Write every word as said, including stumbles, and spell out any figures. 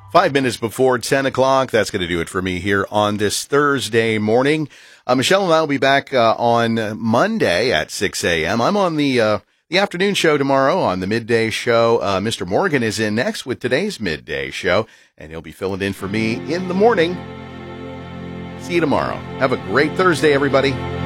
Five minutes before ten o'clock. That's going to do it for me here on this Thursday morning. Uh, Michelle and I will be back uh, on Monday at six a.m. I'm on the uh, the afternoon show tomorrow. On the midday show, uh, Mister Morgan is in next with today's midday show, and he'll be filling in for me in the morning. See you tomorrow. Have a great Thursday, everybody.